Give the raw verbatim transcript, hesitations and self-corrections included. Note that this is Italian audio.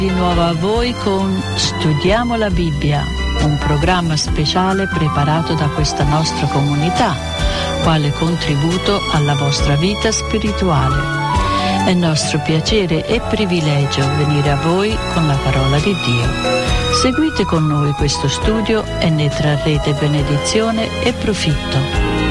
Di nuovo a voi con Studiamo la Bibbia, un programma speciale preparato da questa nostra comunità, quale contributo alla vostra vita spirituale. È nostro piacere e privilegio venire a voi con la parola di Dio. Seguite con noi questo studio e ne trarrete benedizione e profitto.